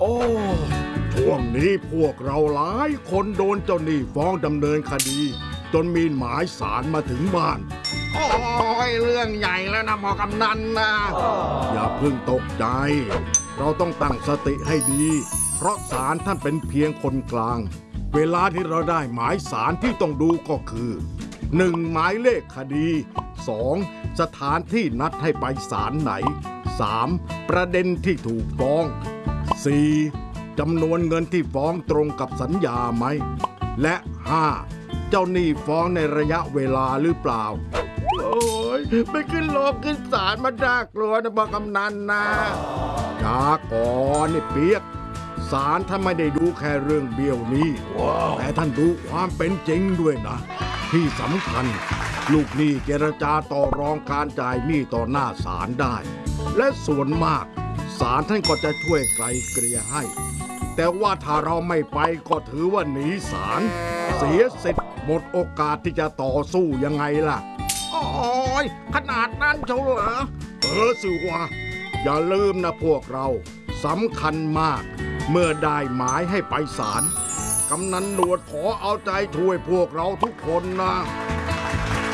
อ้ช่วงนี้พวกเราหลายคนโดนเจ้าหนี้ฟ้องดำเนินคดีจนมีหมายศาลมาถึงบ้านโอ้ยเรื่องใหญ่แล้วนะพ่อกำนันนะอย่าเพิ่งตกใจเราต้องตั้งสติให้ดีเพราะศาลท่านเป็นเพียงคนกลางเวลาที่เราได้หมายศาลที่ต้องดูก็คือ 1. หมายเลขคดี 2. สถานที่นัดให้ไปศาลไหน 3. ประเด็นที่ถูกฟ้อง 4. จำนวนเงินที่ฟ้องตรงกับสัญญาไหมและ 5. เจ้าหนี้ฟ้องในระยะเวลาหรือเปล่าโอ้ยไม่ขึ้นโลกขึ้นศาลมาน่ากลัวนะพ่อกำนันนะช้าก่อนนี่เปียกศาลท่านไม่ได้ดูแค่เรื่องเบี้ยวนี้แต่ท่านดูความเป็นจริงด้วยนะที่สำคัญลูกหนี้เจรจาต่อรองการจ่ายหนี้ต่อหน้าศาลได้และส่วนมากศาลท่านก็จะช่วยไกลเกลี่ยให้แต่ว่าถ้าเราไม่ไปก็ถือว่าหนีศาลเสียสิทธิ์หมดโอกาสที่จะต่อสู้ยังไงล่ะโอ้ยขนาดนั้นเชียวเหรอสิวะอย่าลืมนะพวกเราสำคัญมากเมื่อได้หมายให้ไปศาลกำนันหนวดขอเอาใจช่วยพวกเราทุกคนนะ